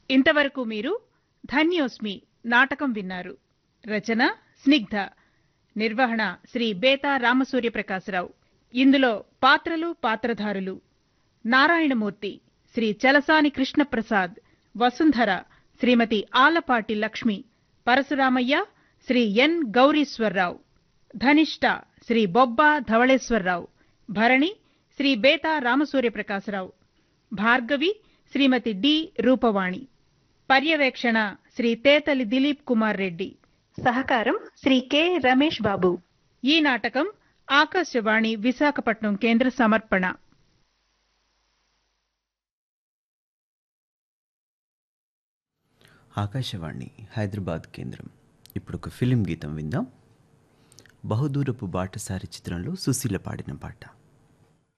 ఇంతవరకు మీరు ధన్యోస్మి నాటకం విన్నారు. రచన స్నిగ్ధ, నిర్వహణ శ్రీ బేతా రామసూర్యప్రకాశరావు. ఇందులో పాత్రలు, పాత్రధారులు: నారాయణమూర్తి శ్రీ చలసాని కృష్ణప్రసాద్, వసుంధర శ్రీమతి ఆలపాటి లక్ష్మి, పరశురామయ్య శ్రీ ఎన్ గౌరీశ్వరరావు, ధనిష్ట శ్రీ బొబ్బా ధవళేశ్వరరావు, భరణి శ్రీ బేతా రామసూర్యప్రకాశరావు, భార్గవి శ్రీమతి డి రూపవాణి, పర్యవేక్షణ శ్రీ తేతలి దిలీప్ కుమార్ రెడ్డి, సహకారం శ్రీ కె రమేష్ బాబు. ఈ నాటకం ఆకాశవాణి విశాఖపట్నం కేంద్ర సమర్పణ. ఆకాశవాణి హైదరాబాద్ కేంద్రం. ఇప్పుడు ఒక ఫిలిం గీతం విందాం. బహుదూరపు బాటసారి చిత్రంలో సుశీల పాడిన పాట.